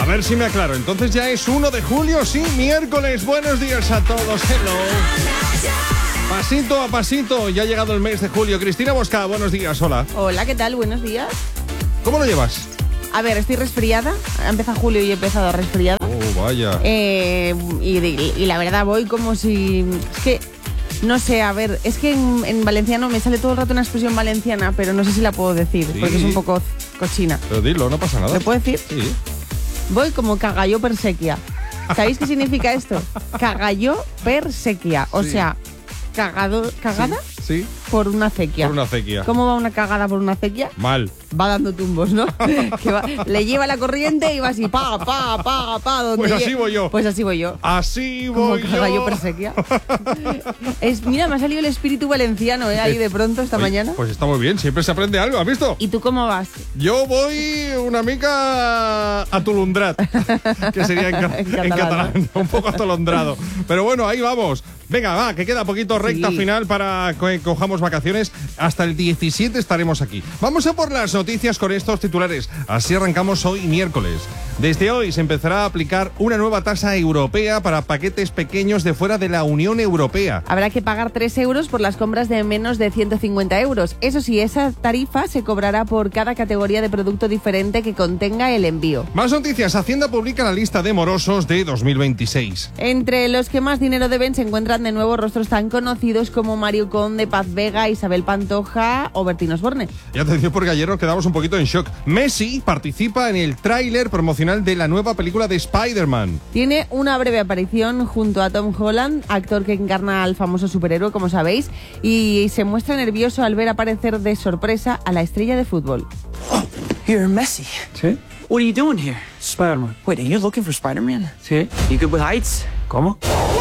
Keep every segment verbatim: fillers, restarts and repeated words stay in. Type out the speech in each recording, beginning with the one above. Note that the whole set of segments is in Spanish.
ver si me aclaro. Entonces ya es uno de julio, sí, miércoles. Buenos días a todos. Hello. Pasito a pasito, ya ha llegado el mes de julio. Cristina Bosca, buenos días, hola. Hola, ¿qué tal? Buenos días. ¿Cómo lo llevas? A ver, estoy resfriada. Ha empezado julio y he empezado resfriada. Oh, vaya. Eh, y, y, y la verdad voy como si... Es que, no sé, a ver, es que en, en valenciano me sale todo el rato una expresión valenciana, pero no sé si la puedo decir, sí, porque es un poco cochina. Pero dilo, no pasa nada. ¿Lo puedo decir? Sí. Voy como cagallo per sequia. ¿Sabéis qué significa esto? Cagallo per sequia. O sí. sea, cagado, cagada sí, sí. por una acequia. Por una acequia. ¿Cómo va una cagada por una acequia? Mal. Va dando tumbos, ¿no? que va, le lleva la corriente y va así, pa, pa, pa, pa. Donde pues así voy yo. Pues así voy yo. Así voy Como cagallo per sequia. Es, mira, me ha salido el espíritu valenciano, ¿eh? Ahí de pronto esta Oye, mañana. Pues está muy bien, siempre se aprende algo, ¿has visto? ¿Y tú cómo vas? Yo voy una mica atolondrat, que sería en, ca en catalán, en catalán ¿no? Un poco atolondrado. Pero bueno, ahí vamos. Venga, va, que queda poquito recta sí. final para que cojamos vacaciones. Hasta el diecisiete estaremos aquí. Vamos a por las noticias con estos titulares. Así arrancamos hoy miércoles. Desde hoy se empezará a aplicar una nueva tasa europea para paquetes pequeños de fuera de la Unión Europea. Habrá que pagar tres euros por las compras de menos de ciento cincuenta euros. Eso sí, esa tarifa se cobrará por cada categoría de producto diferente que contenga el envío. Más noticias. Hacienda publica la lista de morosos de dos mil veintiséis. Entre los que más dinero deben se encuentran de nuevo rostros tan conocidos como Mario Conde, Paz Vega, Isabel Pantoja o Bertín Osborne. Y atención porque ayer nos quedamos un poquito en shock. Messi participa en el tráiler promocional de la nueva película de Spider-Man. Tiene una breve aparición junto a Tom Holland, actor que encarna al famoso superhéroe, como sabéis, y se muestra nervioso al ver aparecer de sorpresa a la estrella de fútbol. Oh, you're Messi. Sí. What are you doing here? Spider-Man. Wait, are you looking for Spider-Man? Sí. You good with heights? ¿Cómo?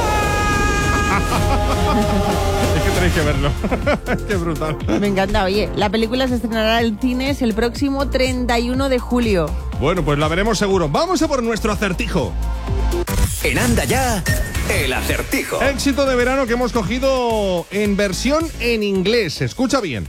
Es que tenéis que verlo. Qué brutal. Me encanta. Oye, la película se estrenará en cines el próximo treinta y uno de julio. Bueno, pues la veremos seguro. Vamos a por nuestro acertijo. En Anda Ya, el acertijo. Éxito de verano que hemos cogido en versión en inglés. Escucha bien.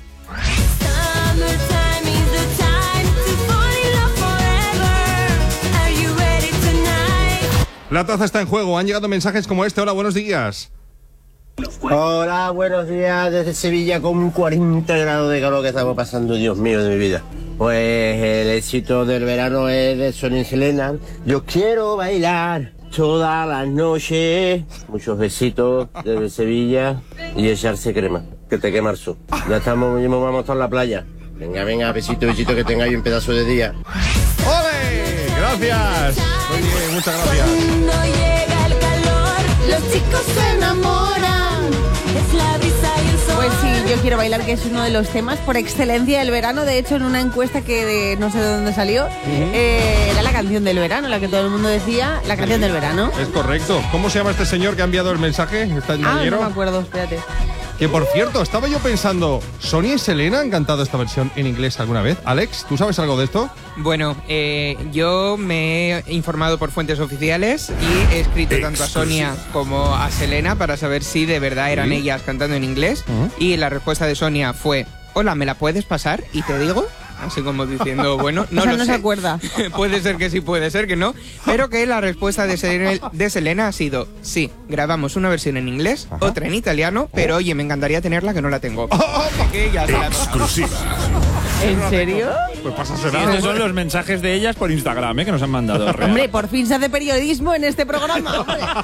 La taza está en juego. Han llegado mensajes como este. Hola, buenos días. Hola, buenos días desde Sevilla con cuarenta grados de calor que estamos pasando, Dios mío de mi vida. Pues el éxito del verano es de Sonia y Selena. Yo quiero bailar todas las noches. Muchos besitos desde Sevilla y echarse crema, que te quema el sol. Ya estamos, ya vamos a estar en la playa. Venga, venga, besito, besito, que tengáis un pedazo de día. ¡Ole! Gracias. Oye, muchas gracias. Cuando llega el calor, los chicos se enamoran. Es la brisa y el sol. Pues sí, yo quiero bailar, que es uno de los temas por excelencia del verano. De hecho, en una encuesta que de, no sé de dónde salió, uh-huh. eh, era la canción del verano, la que todo el mundo decía, la canción del verano. Es correcto. ¿Cómo se llama este señor que ha enviado el mensaje? ¿Está en ah, no me acuerdo, espérate. Que por cierto, estaba yo pensando, ¿Sonia y Selena han cantado esta versión en inglés alguna vez? Alex, ¿tú sabes algo de esto? Bueno, eh, yo me he informado por fuentes oficiales y he escrito tanto a Sonia como a Selena para saber si de verdad eran ¿Sí? ellas cantando en inglés. Uh-huh. Y la respuesta de Sonia fue, hola, ¿me la puedes pasar? Y te digo... Así como diciendo, bueno, no o sea, lo no sé. se acuerda. Puede ser que sí, puede ser que no. Pero que la respuesta de Selena, de Selena ha sido, sí, grabamos una versión en inglés, Ajá. otra en italiano, pero oye, me encantaría tenerla que no la tengo. Así que ya se la exclusiva. ¿En serio? Pues pásasela. Estos son los mensajes de ellas por Instagram, ¿eh? Que nos han mandado. Hombre, por fin se hace periodismo en este programa.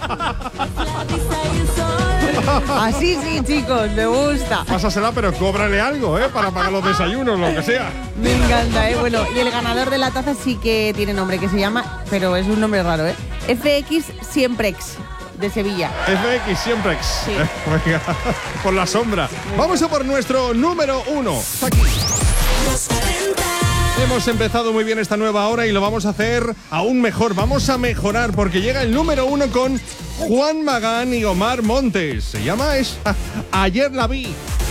Así sí, chicos, me gusta. Pásasela, pero cóbrale algo, ¿eh? Para pagar los desayunos, lo que sea. Me encanta, ¿eh? Bueno, y el ganador de la taza sí que tiene nombre, que se llama, pero es un nombre raro, ¿eh? F X Siemprex, de Sevilla. F X Siemprex. Sí. Venga, por la sombra. Vamos a por nuestro número uno. Está aquí. Hemos empezado muy bien esta nueva hora y lo vamos a hacer aún mejor. Vamos a mejorar porque llega el número uno con Juan Magán y Omar Montes. Se llama es Ayer la vi.